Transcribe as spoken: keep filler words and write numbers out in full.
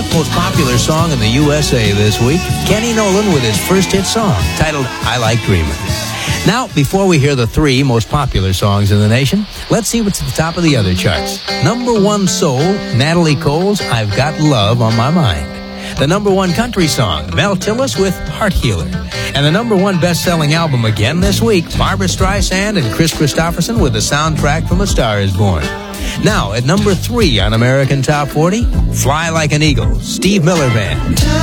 fourth most popular song in the U S A this week. Kenny Nolan with his first hit song, titled I Like Dreamin'. Now, before we hear the three most popular songs in the nation, let's see what's at the top of the other charts. Number one soul, Natalie Cole's I've Got Love on My Mind. The number one country song, Mel Tillis with Heart Healer. And the number one best-selling album again this week, Barbra Streisand and Chris Christopherson with the soundtrack from A Star Is Born. Now, at number three on American Top forty, Fly Like an Eagle, Steve Miller Band.